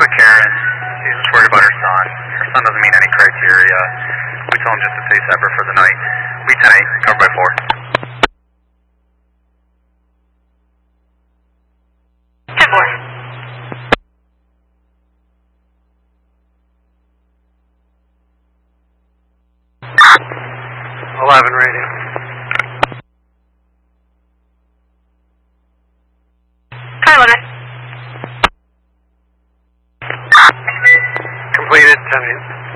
for Karen. She's just worried about her son. Her son doesn't meet any criteria. We told him just to stay separate for the night. We 10-8, covered by 4. 10-4. 11 rating. Try 11. Completed, 10-8.